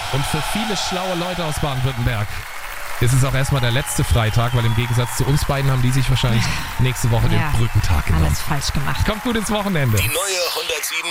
Und für viele schlaue Leute aus Baden-Württemberg ist es auch erstmal der letzte Freitag, weil im Gegensatz zu uns beiden haben die sich wahrscheinlich nächste Woche den Brückentag genommen. Alles falsch gemacht. Kommt gut ins Wochenende. Die neue 107